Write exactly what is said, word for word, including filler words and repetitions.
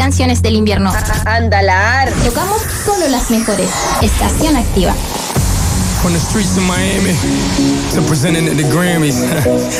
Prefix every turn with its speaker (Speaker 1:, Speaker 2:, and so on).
Speaker 1: canciones del invierno.
Speaker 2: Andalar.
Speaker 1: Tocamos solo las mejores. Estación Activa.
Speaker 3: From the streets of Miami to presenting at the Grammys.